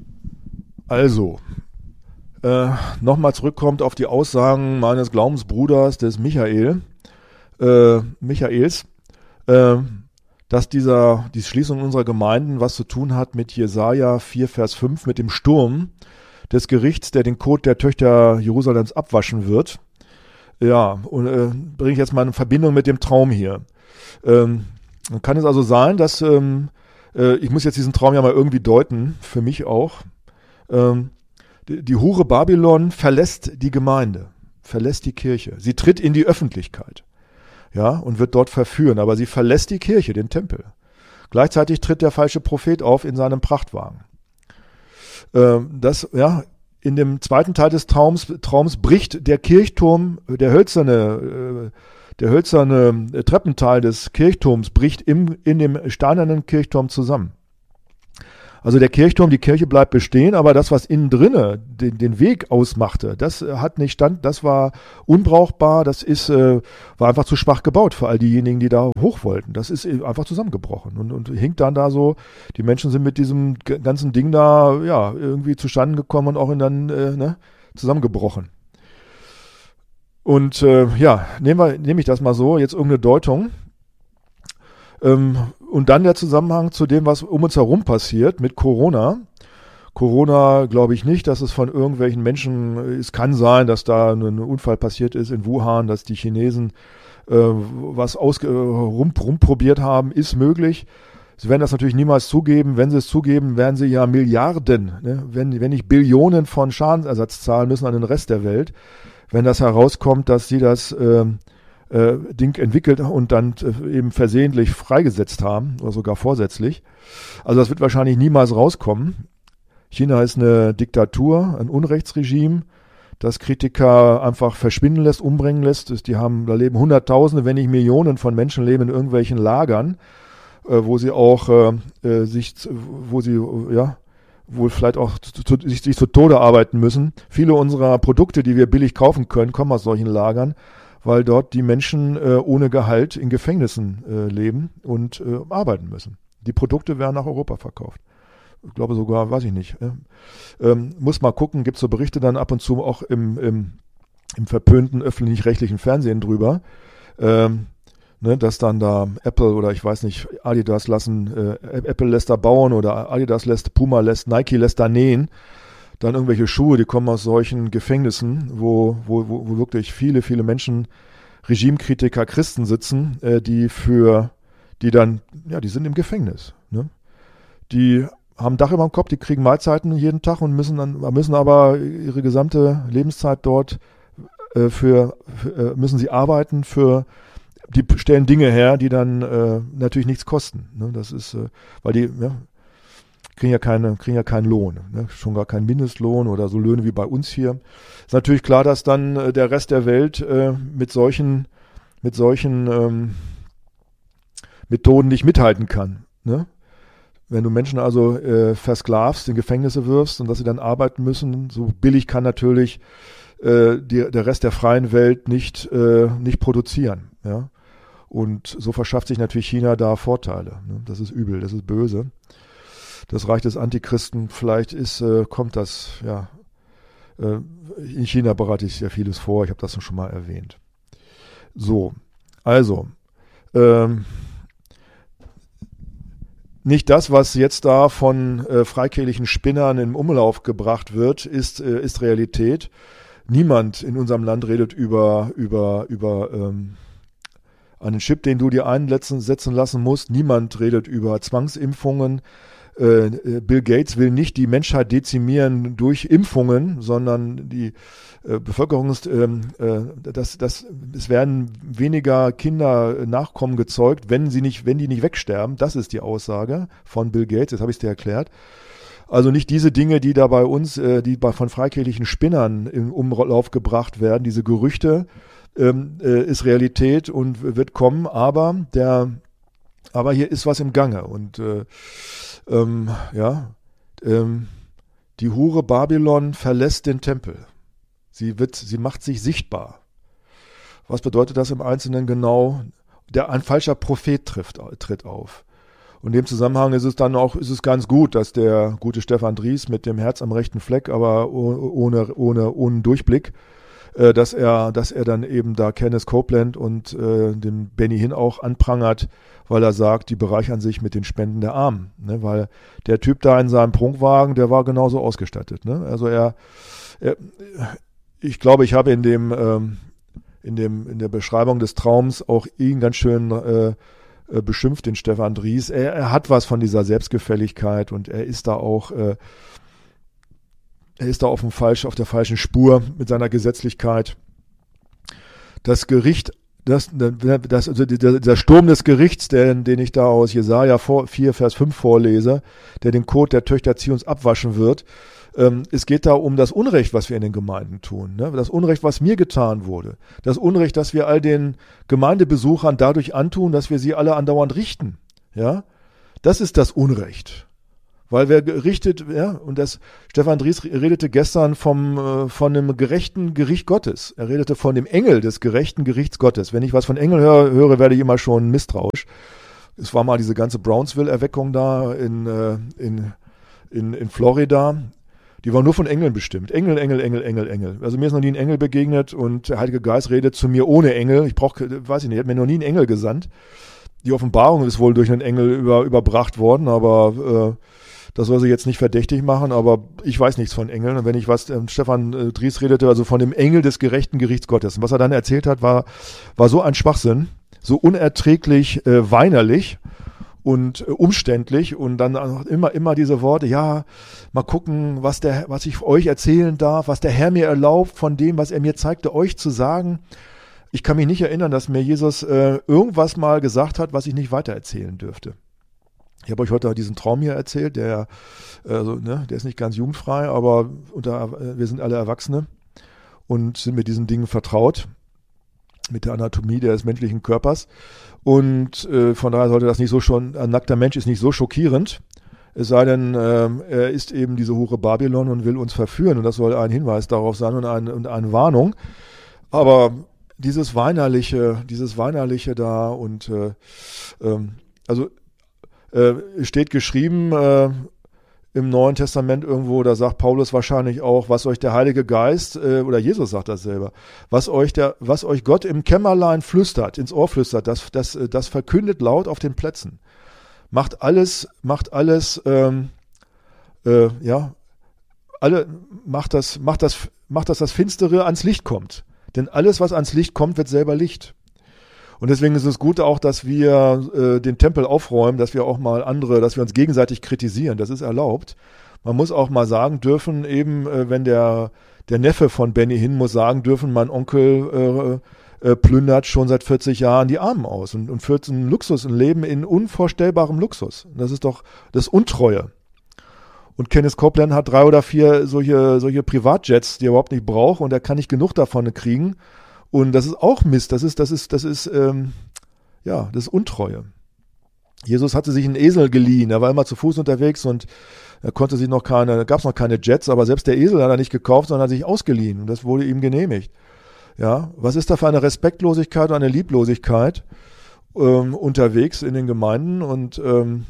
Also, äh, nochmal zurückkommt auf die Aussagen meines Glaubensbruders, des Michael, äh, Michaels, dass dieser, die Schließung unserer Gemeinden was zu tun hat mit Jesaja vier, Vers fünf, mit dem Sturm des Gerichts, der den Kot der Töchter Jerusalems abwaschen wird. Ja, und äh, bringe ich jetzt mal eine Verbindung mit dem Traum hier. Ähm, kann es also sein, dass, ähm, äh, ich muss jetzt diesen Traum ja mal irgendwie deuten, für mich auch, ähm, die, die Hure Babylon verlässt die Gemeinde, verlässt die Kirche. Sie tritt in die Öffentlichkeit. Ja, und wird dort verführen, aber sie verlässt die Kirche, den Tempel. Gleichzeitig tritt der falsche Prophet auf in seinem Prachtwagen. Ähm, das, ja, in dem zweiten Teil des Traums, Traums bricht der Kirchturm, der hölzerne, der hölzerne Treppenteil des Kirchturms bricht im, in dem steinernen Kirchturm zusammen. Also der Kirchturm, die Kirche bleibt bestehen, aber das, was innen drinne den, den Weg ausmachte, das hat nicht stand, das war unbrauchbar, das ist, äh, war einfach zu schwach gebaut für all diejenigen, die da hoch wollten. Das ist einfach zusammengebrochen und, und hinkt dann da so, die Menschen sind mit diesem ganzen Ding da, ja, irgendwie zustande gekommen und auch in dann, äh, ne, zusammengebrochen. Und, äh, ja, nehmen wir, nehme ich das mal so, jetzt irgendeine Deutung. Ähm, und dann der Zusammenhang zu dem, was um uns herum passiert mit Corona. Corona glaube ich nicht, dass es von irgendwelchen Menschen, es kann sein, dass da ein Unfall passiert ist in Wuhan, dass die Chinesen äh, was aus, äh, rum, rumprobiert haben, ist möglich. Sie werden das natürlich niemals zugeben. Wenn sie es zugeben, werden sie ja Milliarden, ne? wenn, wenn nicht Billionen von Schadensersatz zahlen müssen an den Rest der Welt. Wenn das herauskommt, dass sie das äh, äh, Ding entwickelt und dann äh, eben versehentlich freigesetzt haben oder sogar vorsätzlich. Also das wird wahrscheinlich niemals rauskommen. China ist eine Diktatur, ein Unrechtsregime, das Kritiker einfach verschwinden lässt, umbringen lässt. Die haben, da leben Hunderttausende, wenn nicht Millionen von Menschen leben in irgendwelchen Lagern, äh, wo sie auch äh, sich, wo sie, ja, wohl vielleicht auch zu, zu, sich, sich zu Tode arbeiten müssen. Viele unserer Produkte, die wir billig kaufen können, kommen aus solchen Lagern, weil dort die Menschen äh, ohne Gehalt in Gefängnissen äh, leben und äh, arbeiten müssen. Die Produkte werden nach Europa verkauft. Ich glaube sogar, weiß ich nicht. Äh, ähm, muss mal gucken, gibt es so Berichte dann ab und zu auch im, im, im verpönten öffentlich-rechtlichen Fernsehen drüber, ähm, ne, dass dann da Apple oder ich weiß nicht, Adidas lassen, äh, Apple lässt da bauen oder Adidas lässt, Puma lässt, Nike lässt da nähen. Dann irgendwelche Schuhe, die kommen aus solchen Gefängnissen, wo, wo, wo wirklich viele, viele Menschen, Regimekritiker, Christen sitzen, äh, die für, die dann, ja, die sind im Gefängnis. Ne? Die haben ein Dach über dem Kopf, die kriegen Mahlzeiten jeden Tag und müssen dann, müssen aber ihre gesamte Lebenszeit dort äh, für, für äh, müssen sie arbeiten für, die stellen Dinge her, die dann äh, natürlich nichts kosten. Ne? Das ist, äh, weil die, ja, kriegen ja keine, kriegen ja keinen Lohn, ne? Schon gar keinen Mindestlohn oder so Löhne wie bei uns hier. Ist natürlich klar, dass dann äh, der Rest der Welt äh, mit solchen, mit solchen ähm, Methoden nicht mithalten kann. Ne? Wenn du Menschen also äh, versklavst, in Gefängnisse wirfst und dass sie dann arbeiten müssen, so billig kann natürlich äh, die, der Rest der freien Welt nicht, äh, nicht produzieren. Ja? Und so verschafft sich natürlich China da Vorteile. Ne? Das ist übel, das ist böse. Das Reich des Antichristen, vielleicht ist, äh, kommt das, ja, äh, in China bereite ich sehr vieles vor, ich habe das schon mal erwähnt. So, also, ähm, nicht das, was jetzt da von äh, freikirchlichen Spinnern im Umlauf gebracht wird, ist, äh, ist Realität. Niemand in unserem Land redet über, über, über ähm, einen Chip, den du dir einsetzen lassen musst. Niemand redet über Zwangsimpfungen. Bill Gates will nicht die Menschheit dezimieren durch Impfungen, sondern die äh, Bevölkerung ist, ähm, äh, das, das, es werden weniger Kinder Nachkommen gezeugt, wenn sie nicht, wenn die nicht wegsterben. Das ist die Aussage von Bill Gates. Jetzt habe ich es dir erklärt. Also nicht diese Dinge, die da bei uns, äh, die bei, von freikirchlichen Spinnern im Umlauf gebracht werden. Diese Gerüchte ähm, äh, ist Realität und wird kommen. Aber der, aber hier ist was im Gange und äh, Ähm, ja, ähm, die Hure Babylon verlässt den Tempel. Sie wird, sie macht sich sichtbar. Was bedeutet das im Einzelnen genau? Der, ein falscher Prophet trifft, tritt auf. Und in dem Zusammenhang ist es dann auch, ist es ganz gut, dass der gute Stefan Dries mit dem Herz am rechten Fleck, aber ohne, ohne, ohne Durchblick, äh, dass er, dass er dann eben da Kenneth Copeland und äh, den Benny Hinn auch anprangert, weil er sagt, die bereichern sich mit den Spenden der Armen. Ne? Weil der Typ da in seinem Prunkwagen, der war genauso ausgestattet. Ne? Also er, er, ich glaube, ich habe in dem, ähm, in dem, in der Beschreibung des Traums auch ihn ganz schön äh, äh, beschimpft, den Stefan Dries. Er, er hat was von dieser Selbstgefälligkeit und er ist da auch, äh, er ist da auf dem falsch, auf der falschen Spur mit seiner Gesetzlichkeit. Das Gericht Das, das, also dieser Sturm des Gerichts, den, den ich da aus Jesaja vier, Vers fünf vorlese, der den Kot der Töchter Zions abwaschen wird, Ähm, es geht da um das Unrecht, was wir in den Gemeinden tun. Ne? Das Unrecht, was mir getan wurde. Das Unrecht, das wir all den Gemeindebesuchern dadurch antun, dass wir sie alle andauernd richten. Ja, das ist das Unrecht. Weil wer gerichtet, ja, und das, Stefan Dries redete gestern vom, äh, von dem gerechten Gericht Gottes. Er redete von dem Engel des gerechten Gerichts Gottes. Wenn ich was von Engel höre, höre, werde ich immer schon misstrauisch. Es war mal diese ganze Brownsville-Erweckung da in, äh, in, in, in Florida. Die war nur von Engeln bestimmt. Engel, Engel, Engel, Engel, Engel. Also mir ist noch nie ein Engel begegnet und der Heilige Geist redet zu mir ohne Engel. Ich brauche, weiß ich nicht, er hat mir noch nie einen Engel gesandt. Die Offenbarung ist wohl durch einen Engel über, überbracht worden, aber äh, das soll sie jetzt nicht verdächtig machen, aber ich weiß nichts von Engeln. Und wenn ich was, äh, Stefan äh, Dries redete, also von dem Engel des gerechten Gerichts Gottes. Und was er dann erzählt hat, war, war so ein Schwachsinn, so unerträglich äh, weinerlich und äh, umständlich. Und dann immer, immer diese Worte, ja, mal gucken, was, der, was ich euch erzählen darf, was der Herr mir erlaubt, von dem, was er mir zeigte, euch zu sagen. Ich kann mich nicht erinnern, dass mir Jesus äh, irgendwas mal gesagt hat, was ich nicht weitererzählen dürfte. Ich habe euch heute diesen Traum hier erzählt, der, also, ne, der ist nicht ganz jugendfrei, aber unter, wir sind alle Erwachsene und sind mit diesen Dingen vertraut, mit der Anatomie des menschlichen Körpers. Und äh, von daher sollte das nicht so schon, ein nackter Mensch ist nicht so schockierend, es sei denn, äh, er ist eben diese Hure Babylon und will uns verführen. Und das soll ein Hinweis darauf sein und, ein, und eine Warnung. Aber dieses Weinerliche, dieses Weinerliche da und äh, ähm, also Äh, steht geschrieben äh, im Neuen Testament irgendwo, da sagt Paulus wahrscheinlich auch, was euch der Heilige Geist, äh, oder Jesus sagt das selber, was euch der, was euch Gott im Kämmerlein flüstert, ins Ohr flüstert, das, das, das verkündet laut auf den Plätzen. Macht alles, macht alles, ähm, äh, ja, alle, macht das, macht das, macht, dass das Finstere ans Licht kommt. Denn alles, was ans Licht kommt, wird selber Licht. Und deswegen ist es gut auch, dass wir äh, den Tempel aufräumen, dass wir auch mal andere, dass wir uns gegenseitig kritisieren. Das ist erlaubt. Man muss auch mal sagen dürfen, eben äh, wenn der, der Neffe von Benny Hinn muss sagen dürfen, mein Onkel äh, äh, plündert schon seit vierzig Jahren die Armen aus und, und führt einen Luxus, ein Leben in unvorstellbarem Luxus. Das ist doch das Untreue. Und Kenneth Copeland hat drei oder vier solche, solche Privatjets, die er überhaupt nicht braucht und er kann nicht genug davon kriegen. Und das ist auch Mist, das ist, das ist, das ist, ähm, ja, das ist Untreue. Jesus hatte sich einen Esel geliehen, er war immer zu Fuß unterwegs und er konnte sich noch keine, da gab es noch keine Jets, aber selbst der Esel hat er nicht gekauft, sondern hat sich ausgeliehen und das wurde ihm genehmigt. Ja, was ist da für eine Respektlosigkeit und eine Lieblosigkeit ähm, unterwegs in den Gemeinden und ähm,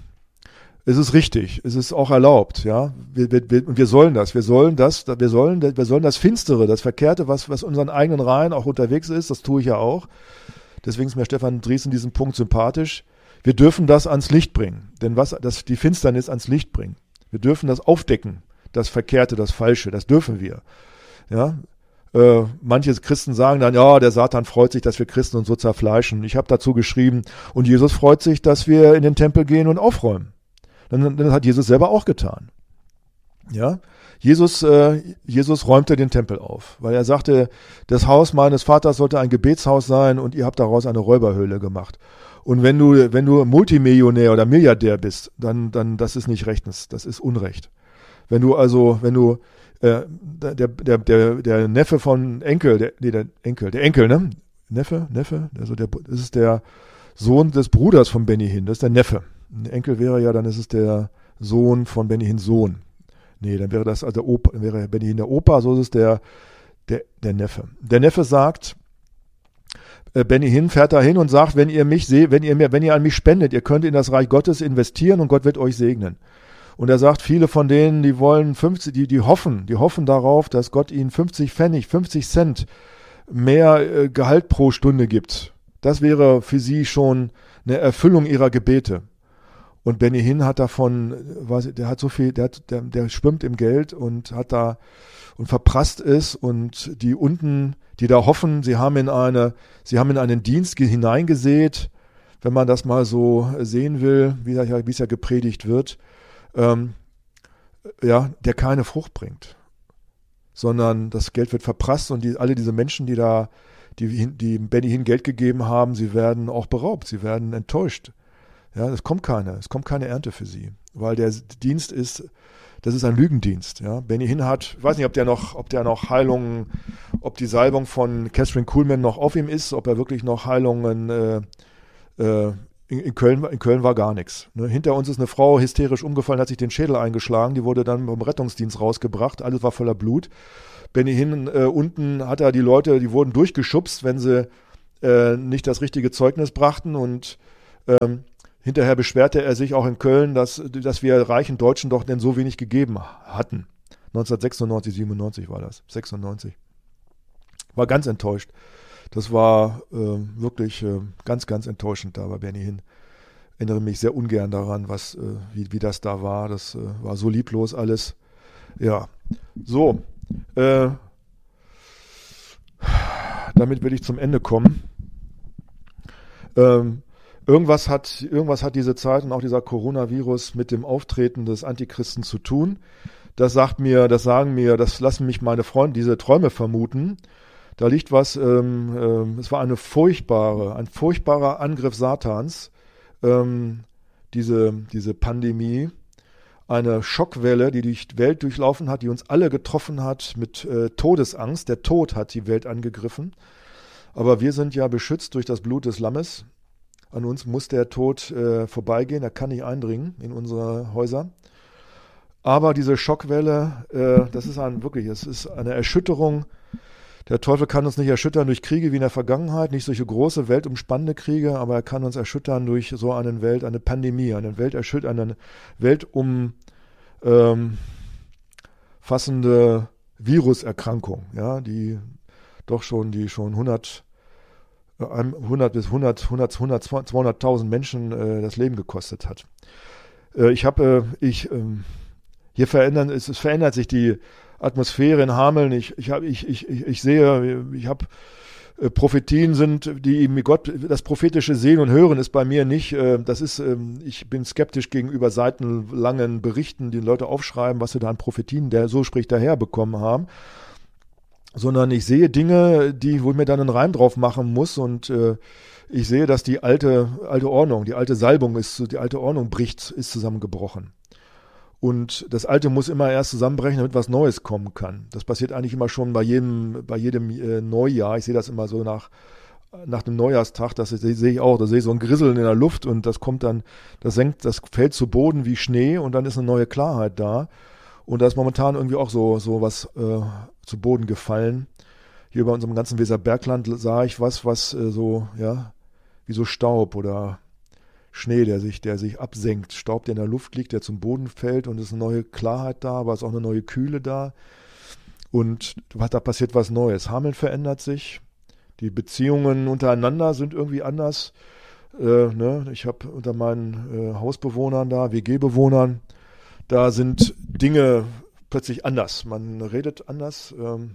es ist richtig, es ist auch erlaubt, ja. Wir, wir, wir, und wir sollen das, wir sollen das, wir sollen, wir sollen das Finstere, das Verkehrte, was, was unseren eigenen Reihen auch unterwegs ist, das tue ich ja auch. Deswegen ist mir Stefan Dries in diesem Punkt sympathisch. Wir dürfen das ans Licht bringen, denn was, das, die Finsternis ans Licht bringen. Wir dürfen das aufdecken, das Verkehrte, das Falsche, das dürfen wir. Ja. Äh, manche Christen sagen dann, ja, der Satan freut sich, dass wir Christen uns so zerfleischen. Ich habe dazu geschrieben, und Jesus freut sich, dass wir in den Tempel gehen und aufräumen. Dann, dann hat Jesus selber auch getan. Ja, Jesus, äh, Jesus räumte den Tempel auf, weil er sagte, das Haus meines Vaters sollte ein Gebetshaus sein und ihr habt daraus eine Räuberhöhle gemacht. Und wenn du, wenn du Multimillionär oder Milliardär bist, dann, dann, das ist nicht rechtens, das ist Unrecht. Wenn du also, wenn du, äh, der, der, der, der Neffe von Enkel, der, nee, der Enkel, der Enkel, ne? Neffe, Neffe, also der, das ist der Sohn des Bruders von Benny Hinn, das ist der Neffe. Ein Enkel wäre ja, dann ist es der Sohn von Benny Hinns Sohn. Nee, dann wäre das, also der Opa, dann wäre Benny Hinn der Opa, so ist es der, der, der Neffe. Der Neffe sagt, äh, Benny Hinn fährt da hin und sagt, wenn ihr mich seht, wenn ihr mir, wenn ihr an mich spendet, ihr könnt in das Reich Gottes investieren und Gott wird euch segnen. Und er sagt, viele von denen, die wollen fünfzig, die, die hoffen, die hoffen darauf, dass Gott ihnen fünfzig Pfennig, fünfzig Cent mehr äh, Gehalt pro Stunde gibt. Das wäre für sie schon eine Erfüllung ihrer Gebete. Und Benny Hinn hat davon, der hat so viel, der, hat, der, der schwimmt im Geld und hat da und verprasst es und die unten, die da hoffen, sie haben in eine, sie haben in einen Dienst hineingesät, wenn man das mal so sehen will, wie, wie es ja gepredigt wird, ähm, ja, der keine Frucht bringt, sondern das Geld wird verprasst und die, alle diese Menschen, die da, die, die Benny Hinn Geld gegeben haben, sie werden auch beraubt, sie werden enttäuscht. Ja, es kommt keine, es kommt keine Ernte für sie, weil der Dienst ist, das ist ein Lügendienst. Ja. Benny Hinn hat, ich weiß nicht, ob der noch, ob der noch Heilungen, ob die Salbung von Catherine Kuhlman noch auf ihm ist, ob er wirklich noch Heilungen, äh, äh, in, in, Köln, in Köln war gar nichts. Ne. Hinter uns ist eine Frau hysterisch umgefallen, hat sich den Schädel eingeschlagen, die wurde dann vom Rettungsdienst rausgebracht, alles war voller Blut. Benny Hinn, äh, unten hat er die Leute, die wurden durchgeschubst, wenn sie äh, nicht das richtige Zeugnis brachten und ähm, hinterher beschwerte er sich auch in Köln, dass, dass wir reichen Deutschen doch denn so wenig gegeben hatten. neunzehnhundertsechsundneunzig, siebenundneunzig war das, sechsundneunzig. War ganz enttäuscht. Das war äh, wirklich äh, ganz, ganz enttäuschend da bei Benny Hinn. Erinnere mich sehr ungern daran, was, äh, wie, wie das da war. Das äh, war so lieblos alles. Ja, so. Äh, damit will ich zum Ende kommen. Ähm, Irgendwas hat, irgendwas hat diese Zeit und auch dieser Coronavirus mit dem Auftreten des Antichristen zu tun. Das sagt mir, das sagen mir, das lassen mich meine Freunde diese Träume vermuten. Da liegt was, ähm, ähm, es war eine furchtbare, ein furchtbarer Angriff Satans, ähm, diese, diese Pandemie. Eine Schockwelle, die die Welt durchlaufen hat, die uns alle getroffen hat mit äh, Todesangst. Der Tod hat die Welt angegriffen. Aber wir sind ja beschützt durch das Blut des Lammes. An uns muss der Tod äh, vorbeigehen, er kann nicht eindringen in unsere Häuser. Aber diese Schockwelle, äh, das ist ein wirklich, es ist eine Erschütterung. Der Teufel kann uns nicht erschüttern durch Kriege wie in der Vergangenheit, nicht solche große, weltumspannende Kriege, aber er kann uns erschüttern durch so eine Welt, eine Pandemie, eine Welterschüt- eine weltumfassende ähm, Viruserkrankung, ja, die doch schon, die schon hundert hundert bis hundert, hundert, hundert, zweihunderttausend Menschen äh, das Leben gekostet hat. Äh, ich habe, äh, ich, äh, hier verändern, es, es verändert sich die Atmosphäre in Hameln. Ich, ich, hab, ich, ich, ich sehe, ich habe äh, Prophetien sind, die eben Gott, das prophetische Sehen und Hören ist bei mir nicht, äh, das ist, äh, ich bin skeptisch gegenüber seitenlangen Berichten, die Leute aufschreiben, was sie da an Prophetien, der so spricht, daher bekommen haben. Sondern ich sehe Dinge, die, wo ich mir dann einen Reim drauf machen muss und äh, ich sehe, dass die alte, alte Ordnung, die alte Salbung ist, die alte Ordnung bricht, ist zusammengebrochen. Und das Alte muss immer erst zusammenbrechen, damit was Neues kommen kann. Das passiert eigentlich immer schon bei jedem, bei jedem äh, Neujahr. Ich sehe das immer so nach, nach dem Neujahrstag, das sehe ich auch, da sehe ich so ein Grisseln in der Luft und das kommt dann, das senkt, das fällt zu Boden wie Schnee und dann ist eine neue Klarheit da. Und da ist momentan irgendwie auch so, so was äh, zu Boden gefallen. Hier bei unserem ganzen Weserbergland sah ich was, was äh, so, ja, wie so Staub oder Schnee, der sich, der sich absenkt. Staub, der in der Luft liegt, der zum Boden fällt und es ist eine neue Klarheit da, aber es ist auch eine neue Kühle da. Und da passiert was Neues. Hameln verändert sich. Die Beziehungen untereinander sind irgendwie anders. Äh, ne? Ich habe unter meinen äh, Hausbewohnern da, W G-Bewohnern, da sind Dinge plötzlich anders. Man redet anders. Ähm,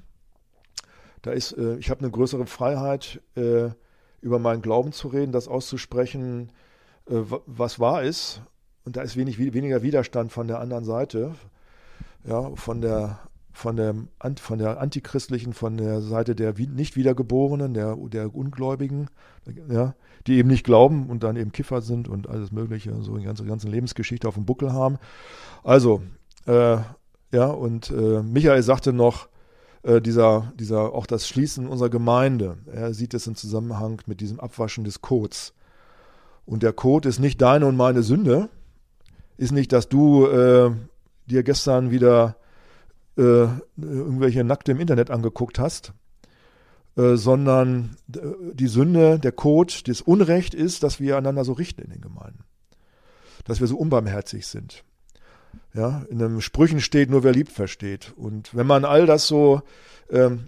da ist, äh, ich habe eine größere Freiheit, äh, über meinen Glauben zu reden, das auszusprechen, äh, was wahr ist. Und da ist wenig, weniger Widerstand von der anderen Seite, ja, von der, von der, von der antichristlichen, von der Seite der Nicht-Wiedergeborenen, der, der Ungläubigen, ja, die eben nicht glauben und dann eben Kiffer sind und alles Mögliche, so eine ganze, ganze Lebensgeschichte auf dem Buckel haben. Also, äh, ja, und äh, Michael sagte noch, äh, dieser, dieser, auch das Schließen unserer Gemeinde, er sieht es im Zusammenhang mit diesem Abwaschen des Kots. Und der Kot ist nicht deine und meine Sünde, ist nicht, dass du äh, dir gestern wieder äh, irgendwelche Nackte im Internet angeguckt hast, Äh, sondern die Sünde, der Kot, das Unrecht ist, dass wir einander so richten in den Gemeinden. Dass wir so unbarmherzig sind. Ja, in den Sprüchen steht, nur wer liebt, versteht. Und wenn man all das so, ähm,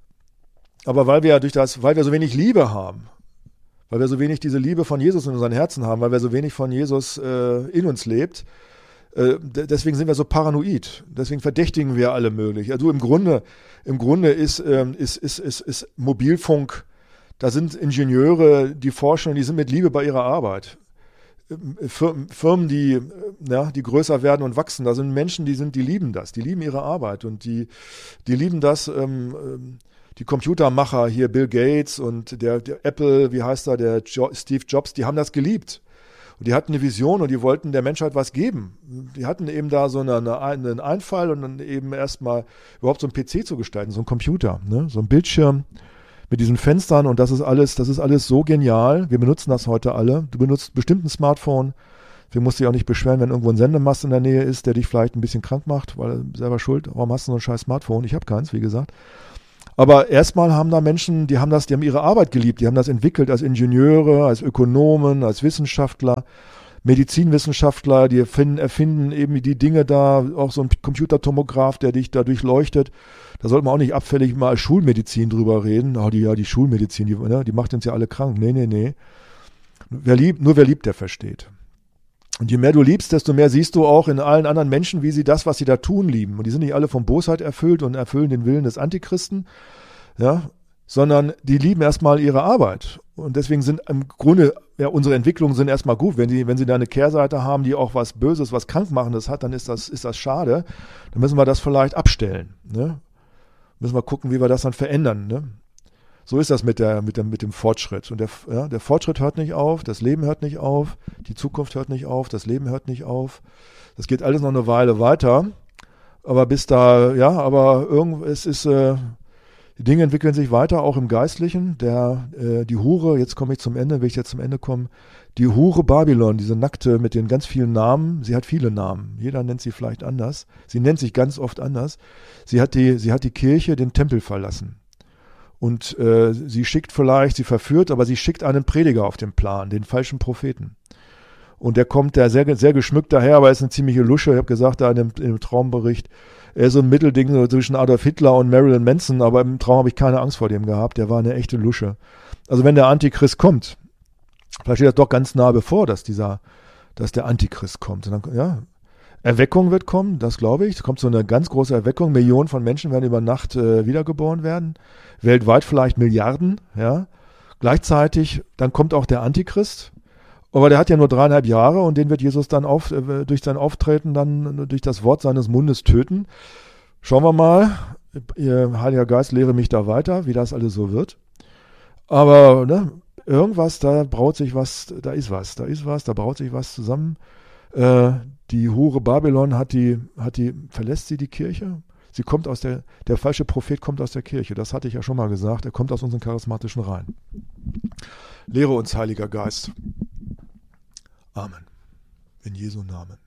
aber weil wir durch das, weil wir so wenig Liebe haben, weil wir so wenig diese Liebe von Jesus in unseren Herzen haben, weil wir so wenig von Jesus äh, in uns lebt, deswegen sind wir so paranoid. Deswegen verdächtigen wir alle möglich. Also im Grunde, im Grunde ist, ist, ist, ist, ist Mobilfunk, da sind Ingenieure, die forschen und die sind mit Liebe bei ihrer Arbeit. Firmen, die, ja, die größer werden und wachsen, da sind Menschen, die sind, die lieben das, die lieben ihre Arbeit und die, die lieben das, ähm, die Computermacher hier, Bill Gates und der, der Apple, wie heißt er, der jo- Steve Jobs, die haben das geliebt. Und die hatten eine Vision und die wollten der Menschheit was geben. Die hatten eben da so eine, eine, einen Einfall und dann eben erstmal überhaupt so einen P C zu gestalten, so einen Computer, ne? So ein Bildschirm mit diesen Fenstern und das ist alles, das ist alles so genial. Wir benutzen das heute alle. Du benutzt bestimmt ein Smartphone. Deswegen musst du dich auch nicht beschweren, wenn irgendwo ein Sendemast in der Nähe ist, der dich vielleicht ein bisschen krank macht, weil er selber schuld. Warum hast du so ein scheiß Smartphone? Ich habe keins, wie gesagt. Aber erstmal haben da Menschen, die haben das, die haben ihre Arbeit geliebt, die haben das entwickelt als Ingenieure, als Ökonomen, als Wissenschaftler, Medizinwissenschaftler, die erfinden, erfinden eben die Dinge da, auch so ein Computertomograph, der dich da durchleuchtet. Da sollte man auch nicht abfällig mal als Schulmedizin drüber reden. Oh, die, ja, die Schulmedizin, die, ne, die macht uns ja alle krank. Nee, nee, nee. Wer liebt, nur wer liebt, der versteht. Und je mehr du liebst, desto mehr siehst du auch in allen anderen Menschen, wie sie das, was sie da tun, lieben. Und die sind nicht alle von Bosheit erfüllt und erfüllen den Willen des Antichristen, ja, sondern die lieben erstmal ihre Arbeit. Und deswegen sind im Grunde, ja, unsere Entwicklungen sind erstmal gut. Wenn sie, wenn sie da eine Kehrseite haben, die auch was Böses, was Krankmachendes hat, dann ist das, ist das schade. Dann müssen wir das vielleicht abstellen, ne? Müssen wir gucken, wie wir das dann verändern, ne? So ist das mit, der, mit, dem, mit dem Fortschritt. Und der, ja, der Fortschritt hört nicht auf, das Leben hört nicht auf, die Zukunft hört nicht auf, das Leben hört nicht auf. Das geht alles noch eine Weile weiter. Aber bis da, ja, aber irgend, es ist, äh, die Dinge entwickeln sich weiter, auch im Geistlichen. Der, äh, die Hure, jetzt komme ich zum Ende, will ich jetzt zum Ende kommen. Die Hure Babylon, diese Nackte mit den ganz vielen Namen, sie hat viele Namen. Jeder nennt sie vielleicht anders. Sie nennt sich ganz oft anders. Sie hat die, sie hat die Kirche, den Tempel verlassen. Und äh, sie schickt vielleicht, sie verführt, aber sie schickt einen Prediger auf den Plan, den falschen Propheten. Und der kommt, der sehr, sehr geschmückt daher, aber er ist eine ziemliche Lusche. Ich habe gesagt, da in dem, in dem Traumbericht, er ist so ein Mittelding so zwischen Adolf Hitler und Marilyn Manson, aber im Traum habe ich keine Angst vor dem gehabt. Der war eine echte Lusche. Also wenn der Antichrist kommt, vielleicht steht das doch ganz nah bevor, dass dieser, dass der Antichrist kommt. Und dann, ja, Erweckung wird kommen, das glaube ich. Es kommt so eine ganz große Erweckung. Millionen von Menschen werden über Nacht äh, wiedergeboren werden. Weltweit vielleicht Milliarden, ja. Gleichzeitig, dann kommt auch der Antichrist. Aber der hat ja nur dreieinhalb Jahre und den wird Jesus dann auf, äh, durch sein Auftreten dann durch das Wort seines Mundes töten. Schauen wir mal. Ihr Heiliger Geist, lehre mich da weiter, wie das alles so wird. Aber ne, irgendwas, da braut sich was, da ist was, da ist was, da braut sich was zusammen. Äh, die Hure Babylon hat die, hat die, verlässt sie die Kirche? Sie kommt aus der, der falsche Prophet kommt aus der Kirche. Das hatte ich ja schon mal gesagt. Er kommt aus unseren charismatischen Reihen. Lehre uns, Heiliger Geist. Amen. In Jesu Namen.